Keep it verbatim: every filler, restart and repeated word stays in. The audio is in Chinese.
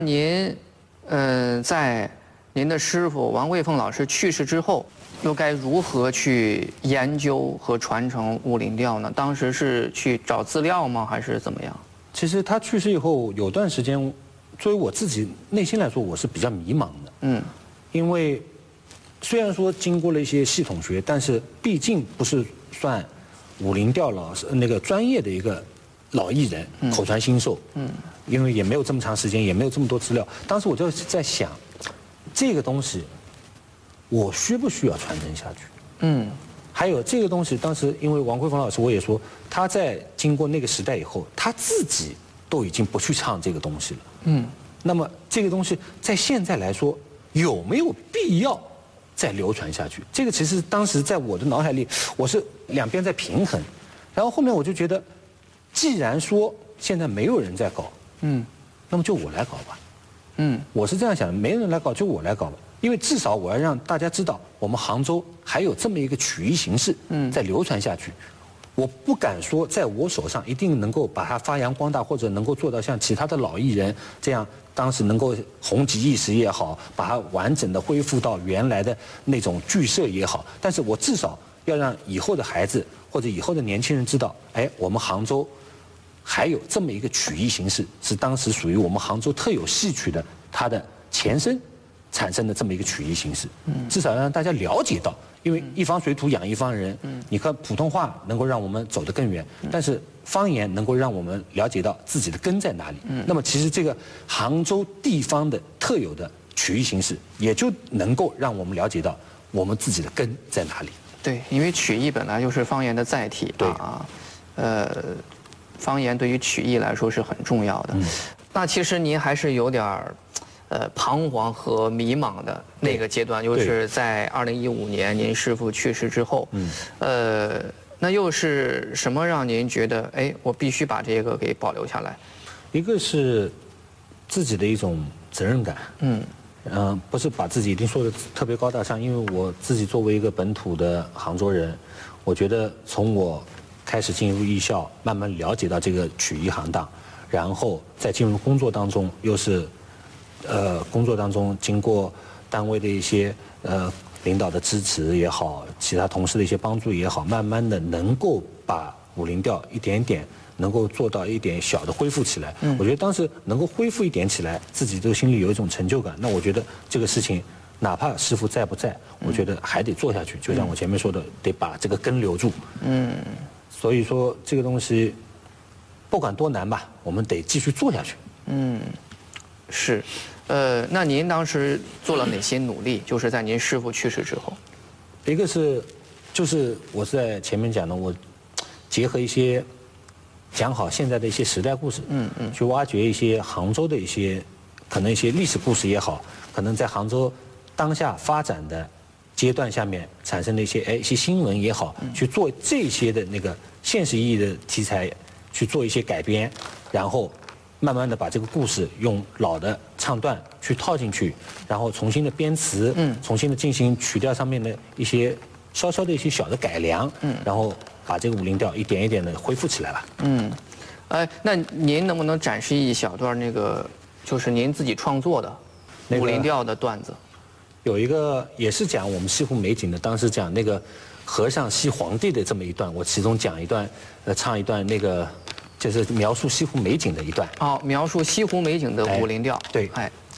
您，呃，在您的师傅王桂凤老师去世之后，又该如何去研究和传承武林调呢？当时是去找资料吗，还是怎么样？ 其实他去世以后有段时间，作为我自己内心来说，我是比较迷茫的。嗯，因为虽然说经过了一些系统学，但是毕竟不是算武林调老师那个专业的一个老艺人，口传心授。嗯，因为也没有这么长时间，也没有这么多资料。当时我就在想，这个东西我需不需要传承下去？嗯，还有这个东西，当时因为王桂凤老师，我也说他在经过那个时代以后，他自己都已经不去唱这个东西了。嗯，那么这个东西在现在来说有没有必要再流传下去？这个其实当时在我的脑海里，我是两边在平衡。然后后面我就觉得，既然说现在没有人在搞，嗯，那么就我来搞吧。嗯，我是这样想的，没人来搞就我来搞吧。因为至少我要让大家知道，我们杭州还有这么一个曲艺形式在流传下去。我不敢说在我手上一定能够把它发扬光大，或者能够做到像其他的老艺人这样，当时能够红极一时也好，把它完整的恢复到原来的那种剧社也好。但是我至少要让以后的孩子或者以后的年轻人知道，哎，我们杭州还有这么一个曲艺形式，是当时属于我们杭州特有戏曲的它的前身产生的这么一个曲艺形式。嗯，至少让大家了解到，因为一方水土养一方人。嗯，你看普通话能够让我们走得更远，但是方言能够让我们了解到自己的根在哪里。嗯，那么其实这个杭州地方的特有的曲艺形式，也就能够让我们了解到我们自己的根在哪里。 对，因为曲艺本来就是方言的载体。对啊，呃，方言对于曲艺来说是很重要的。嗯，那其实您还是有点儿。呃，彷徨和迷茫的那个阶段，就是在二零一五年您师父去世之后，嗯，呃，那又是什么让您觉得，哎，我必须把这个给保留下来？ 一个是自己的一种责任感，嗯，嗯、呃，不是把自己一定说的特别高大上，因为我自己作为一个本土的杭州人，我觉得从我开始进入艺校，慢慢了解到这个曲艺行当，然后在进入工作当中又是。呃，工作当中经过单位的一些呃领导的支持也好，其他同事的一些帮助也好，慢慢的能够把武林调一点点能够做到一点小的恢复起来。嗯，我觉得当时能够恢复一点起来，自己都心里有一种成就感。那我觉得这个事情，哪怕师傅在不在，我觉得还得做下去。就像我前面说的，得把这个根留住。嗯，所以说这个东西，不管多难吧，我们得继续做下去。嗯， 是。呃，那您当时做了哪些努力？就是在您师父去世之后， 一个是，就是我是在前面讲的，我结合一些讲好现在的一些时代故事，嗯嗯，去挖掘一些杭州的一些可能一些历史故事也好，可能在杭州当下发展的阶段下面产生的一些哎一些新闻也好，去做这些的那个现实意义的题材，去做一些改编，然后。慢慢的把这个故事用老的唱段去套进去，然后重新的编词，嗯，重新的进行曲调上面的一些稍稍的一些小的改良，嗯，然后把这个武林调一点一点的恢复起来了。嗯， 哎，那您能不能展示一小段那个就是您自己创作的武林调的段子？ 有一个也是讲我们西湖美景的，当时讲那个和尚西皇帝的这么一段，我其中讲一段，呃，唱一段那个。就是描述西湖美景的一段。 哦，描述西湖美景的武林调。 哎，对，哎，